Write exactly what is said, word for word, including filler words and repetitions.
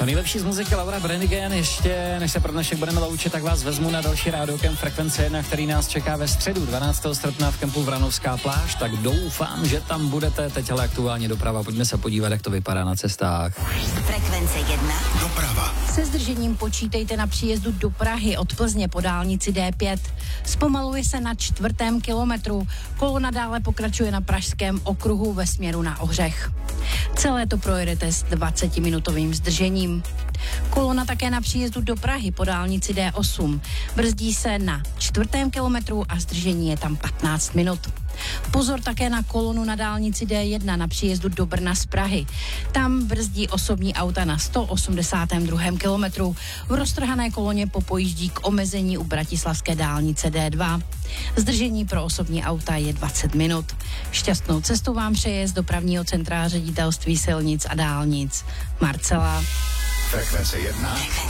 To nejlepší z muziky Laura Branigan. Ještě než se pro dnešek budeme loučit, tak vás vezmu na další rádiokem Frekvence jedna, který nás čeká ve středu dvanáctého srpna v kempu Vranovská pláž, tak doufám, že tam budete. Teď ale aktuálně doprava, pojďme se podívat, jak to vypadá na cestách. Frekvence jedna. Doprava. Se zdržením počítejte na příjezdu do Prahy od Plzně po dálnici D pět. Zpomaluje se na čtvrtém kilometru. Kolona dále pokračuje na pražském okruhu ve směru na Ohřech. Celé to projedete s dvacetiminutovým zdržením. Kolona také na příjezdu do Prahy po dálnici D osm. Brzdí se na čtvrtém kilometru a zdržení je tam patnáct minut. Pozor také na kolonu na dálnici D jedna na příjezdu do Brna z Prahy. Tam brzdí osobní auta na sto osmdesátém druhém kilometru. V roztrhané koloně popojíždí k omezení u bratislavské dálnice D dva. Zdržení pro osobní auta je dvacet minut. Šťastnou cestu vám přeje z dopravního centra Ředitelství silnic a dálnic Marcela. Frekvence jedna.